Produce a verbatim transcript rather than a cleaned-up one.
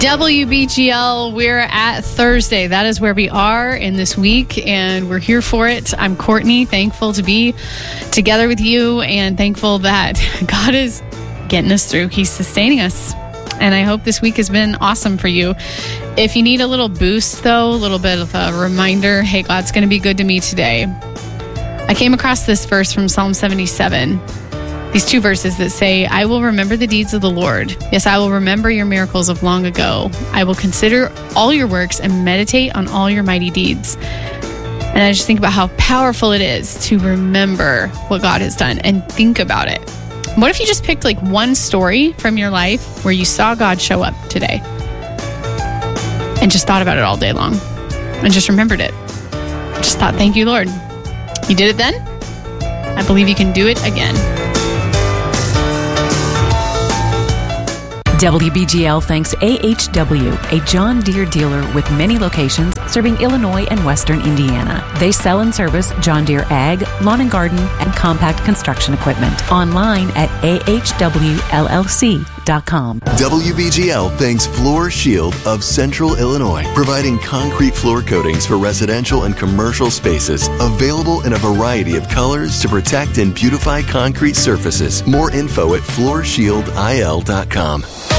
W B G L, we're at Thursday. That is where we are in this week, and we're here for it. I'm Courtney, thankful to be together with you and thankful that God is getting us through. He's sustaining us, and I hope this week has been awesome for you. If you need a little boost, though, a little bit of a reminder, hey, God's going to be good to me today. I came across this verse from Psalm seventy-seven. These two verses that say, I will remember the deeds of the Lord. Yes, I will remember your miracles of long ago. I will consider all your works and meditate on all your mighty deeds. And I just think about how powerful it is to remember what God has done and think about it. What if you just picked like one story from your life where you saw God show up today and just thought about it all day long and just remembered it? Just thought, thank you, Lord. You did it then. I believe you can do it again. W B G L thanks A H W, a John Deere dealer with many locations serving Illinois and Western Indiana. They sell and service John Deere ag, lawn and garden, and compact construction equipment. Online at A H W L L C dot com. W B G L thanks Floor Shield of Central Illinois, providing concrete floor coatings for residential and commercial spaces, available in a variety of colors to protect and beautify concrete surfaces. More info at floor shield I L dot com.